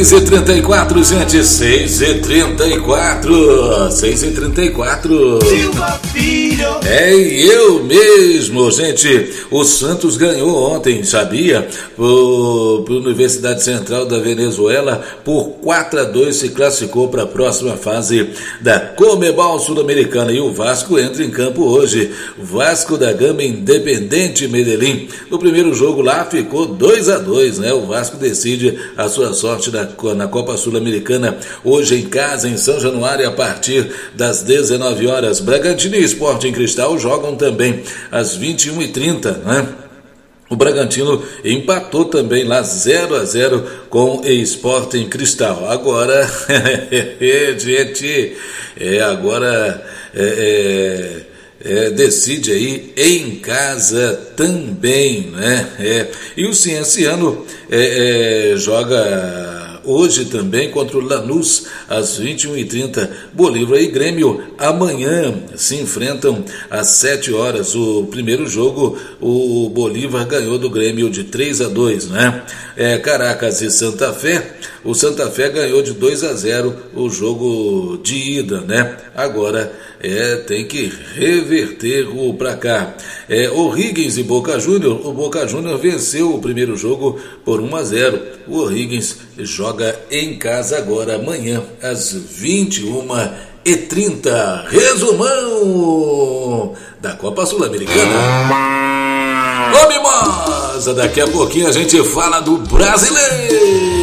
6h34, gente, 6h34, 6h34. Silva Filho. É eu mesmo, gente. O Santos ganhou ontem, sabia? Por Universidade Central da Venezuela, por 4-2, se classificou para a próxima fase da Conmebol Sul-Americana. E o Vasco entra em campo hoje. Vasco da Gama, Independente Medellín. No primeiro jogo lá ficou 2-2, né? O Vasco decide a sua sorte na Copa Sul-Americana hoje em casa, em São Januário, a partir das 19 horas. Bragantino e Sporting Cristal jogam também às 21h30, né? O Bragantino empatou também lá 0-0 com o Sporting Cristal. Agora, gente, decide aí em casa também, né? E o Cienciano joga hoje também contra o Lanús às 21h30. Bolívar e Grêmio amanhã se enfrentam às 7 horas. O primeiro jogo, o Bolívar ganhou do Grêmio de 3-2, né? Caracas e Santa Fé, o Santa Fé ganhou de 2-0 o jogo de ida, né? Agora tem que reverter o placar. O'Higgins e Boca Júnior. O Boca Júnior venceu o primeiro jogo por 1-0. O O'Higgins joga em casa agora, amanhã, às 21h30. Resumão da Copa Sul-Americana. Ô, Mimosa, daqui a pouquinho a gente fala do brasileiro.